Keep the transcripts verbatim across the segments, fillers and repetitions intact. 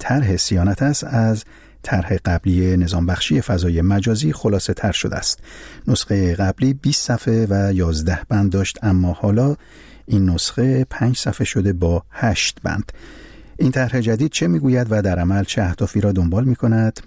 طرح صیانت است از طرح قبلی نظام بخشی فضای مجازی خلاصه تر شده است. نسخه قبلی بیست صفحه و یازده بند داشت، اما حالا این نسخه پنج صفحه شده با هشت بند. این طرح جدید چه میگوید و در عمل چه اهدافی را دنبال میکند؟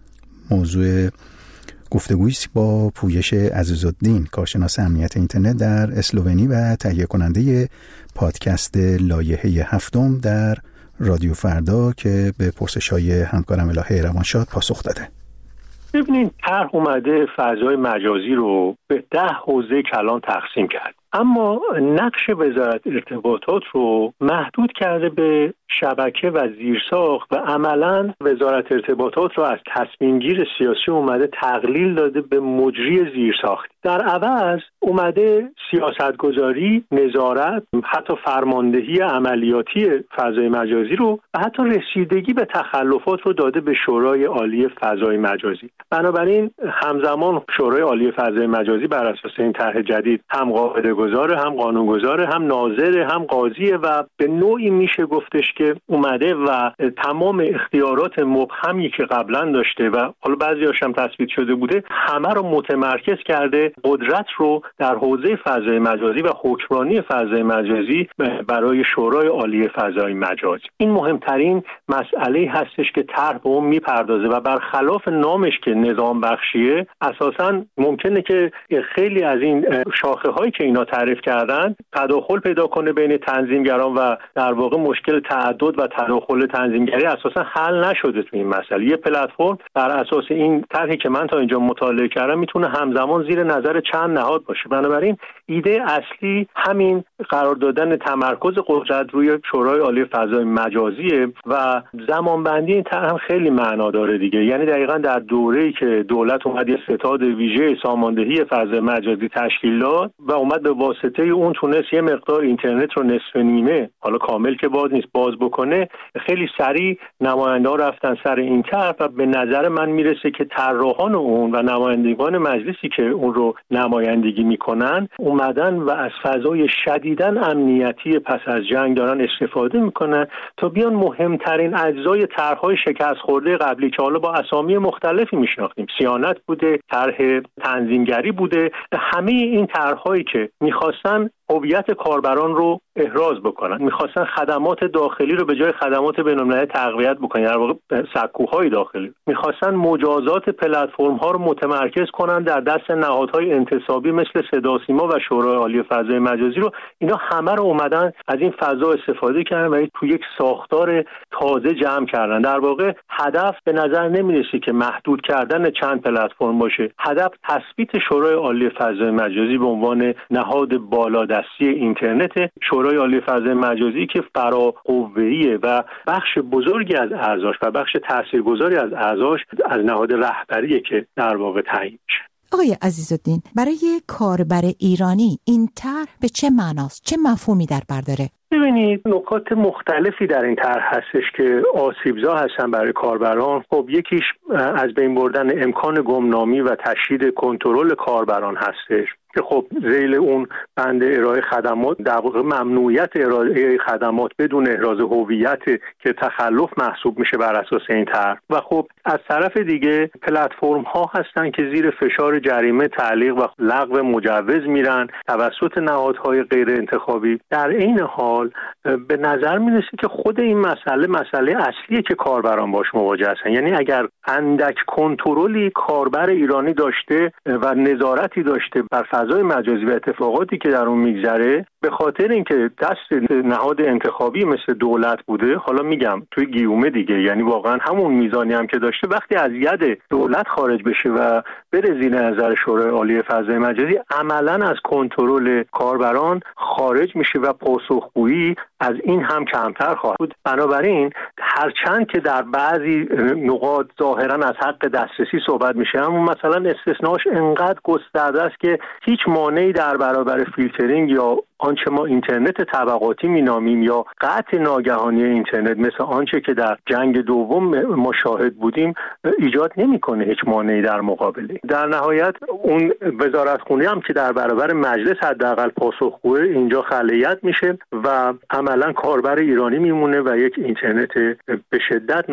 موضوع گفتگویی با پویش عزیزالدین، کارشناس امنیت اینترنت در اسلوونی و تهیه کننده پادکست لایحه هفتم در رادیو فردا، که به پرسش‌های همکارم الهه روانشاد پاسخ داده. ببینید، طرح اومده فضای مجازی رو به ده حوزه کلان تقسیم کرد، اما نقش وزارت ارتباطات رو محدود کرده به شبکه و زیرساخت و عملاً وزارت ارتباطات رو از تصمیمگیر سیاسی اومده تقلیل داده به مجری زیرساخت. در عوض اومده سیاستگذاری، نظارت، حتی فرماندهی عملیاتی فضای مجازی رو و حتی رسیدگی به تخلفات رو داده به شورای عالی فضای مجازی. بنابراین همزمان شورای عالی فضای مجازی بر اساس این طرح جدید هم قاعده گذاره، هم قانون گذاره، هم ناظره، هم قاضیه و به نوعی میشه گفتش که اومده و تمام اختیارات مبهمی که قبلا داشته و حالا بعضی‌هاش هم تثبیت شده بوده همه رو متمرکز کرده، قدرت رو در حوزه فضای مجازی و حکمرانی فضای مجازی برای شورای عالی فضای مجازی. این مهمترین مسئله هستش که طرح به اون میپردازه و برخلاف نامش که نظام بخشیه، اساساً ممکنه که خیلی از این شاخه هایی که اینا تعریف کردن تداخل پیدا کنه بین تنظیمگران و در واقع مشکل تعدد و تداخل تنظیمگری اساسا حل نشده تو این مسئله. یه پلتفرم بر اساس این طرحی که من تا اینجا مطالعه کردم میتونه همزمان زیر نظر چند نهاد باشه. بنابراین ایده اصلی همین قرار دادن تمرکز قدرت روی شورای عالی فضای مجازیه و زمانبندی این طرح هم خیلی معنا داره دیگه. یعنی دقیقاً در دوره‌ای که دولت اومد یه ستاد ویژه ساماندهی فضای مجازی تشکیل داد و اومد به واسطه اون تونست یه مقدار اینترنت رو نصف نیمه، حالا کامل که باز نیست، باز بکنه، خیلی سریع نماینده‌ها رفتن سر این طرح و به نظر من میرسه که طراحان اون و نمایندگان مجلسی که اون رو نمایندگی میکنن اومدن و از فضای شدیداً امنیتی پس از جنگ دارن استفاده میکنن تا بیان مهمترین اجزای طرح‌های شکست خورده قبلی که حالا با اسامی مختلفی میشناختیم، صیانت بوده، طرح تنظیمگری بوده، همه این طرح‌هایی که میخواستن هویت کاربران رو احراز بکنن، میخواستن خدمات داخلی رو به جای خدمات بین‌المللی تقویت بکنن، در واقع سکوهای داخلی، میخواستن مجازات پلتفرم ها رو متمرکز کنن در دست نهادهای انتصابی مثل صدا و سیما و شورای عالی فضای مجازی رو. اینا همه رو اومدن از این فضا استفاده کردن و تو یک ساختار تازه جمع کردن. در واقع هدف به نظر نمیرسه که محدود کردن چند پلتفرم باشه، هدف تثبیت شورای عالی فضای مجازی به عنوان نهاد بالادستی اینترنت، شورای عالی فضای مجازی که فراقوه‌ایه و بخش بزرگی از اعضاش و بخش تاثیرگذاری از اعضاش از نهاد رهبریه که در واقع تعیین میشه. آقای عزیزالدین، برای کاربر ایرانی این طرح به چه معناست؟ چه مفهومی در بر داره؟ ببینید، نکات مختلفی در این طرح هستش که آسیبزا هستن برای کاربران. خب یکیش از بین بردن امکان گمنامی و تشدید کنترل کاربران هستش که خب ذیل اون بند ارائه خدمات در واقع ممنوعیت ارائه خدمات بدون احراز هویت که تخلف محسوب میشه بر اساس این طرح. و خب از طرف دیگه پلتفرم ها هستن که زیر فشار جریمه، تعلیق و لغو مجوز میرن توسط نهادهای غیر انتخابی. در این حال به نظر میرسه که خود این مسئله مسئله اصلیه که کاربران باش مواجه هستن. یعنی اگر اندک کنترلی کاربر ایرانی داشته و نظارتی داشته بر فضای مجازی و اتفاقاتی که در اون میگذره، به خاطر اینکه دست نهاد انتخابی مثل دولت بوده، حالا میگم توی گیومه دیگه، یعنی واقعا همون میزانی هم که داشته، وقتی از ید دولت خارج بشه و بره زیر نظر شورای عالی فضای مجازی، عملاً از کنترل کاربران خارج میشه و پاسخگویی از این هم کمتر خواهد بود. بنابراین هرچند که در بعضی نقاط ظاهراً از حق دسترسی صحبت میشه، اما مثلا استثناش انقدر گسترده است که هیچ مانعی در برابر فیلترینگ یا آنچه ما اینترنت طبقاتی مینامیم یا قطع ناگهانی اینترنت مثل آنچه که در جنگ دوم ما شاهد بودیم ایجاد نمیکنه هیچ مانعی در مقابله. در نهایت اون وزارتخونه هم که در برابر مجلس حداقل پاسخگوه، اینجا خلیت میشه و عملا کاربر ایرانی میمونه و یک اینترنت به شدت